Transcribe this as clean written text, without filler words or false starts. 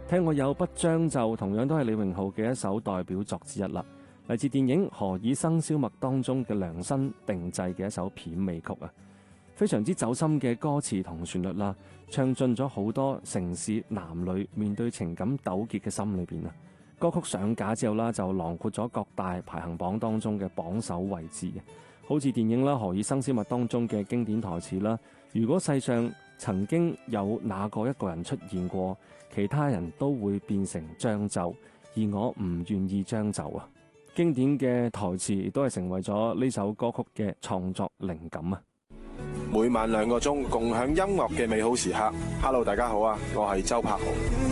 聽我有不將就，同樣都係李榮浩嘅一首代表作之一啦。嚟自電影《何以笙簫默》當中嘅量身定製嘅一首片尾曲啊，非常之走心嘅歌詞同旋律啦，唱進咗好多城市男女面對情感糾結嘅心裏邊啊。歌曲上架之後啦，就囊括咗各大排行榜當中嘅榜首位置嘅，好似電影啦《何以笙簫默》當中嘅經典台詞啦，如果世上曾經有那個一個人出現過，其他人都會變成將就，而我唔願意將就啊！經典嘅台詞亦都係成為咗呢首歌曲嘅創作靈感啊！ 每晚2個鐘，共享音樂嘅美好時刻。Hello， 大家好啊，我係周柏豪。